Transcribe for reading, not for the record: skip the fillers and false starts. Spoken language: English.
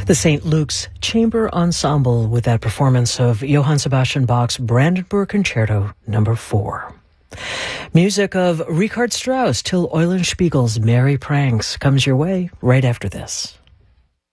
The St. Luke's Chamber Ensemble with that performance of Johann Sebastian Bach's Brandenburg Concerto No. 4. Music of Richard Strauss, Till Eulenspiegel's Merry Pranks comes your way right after this.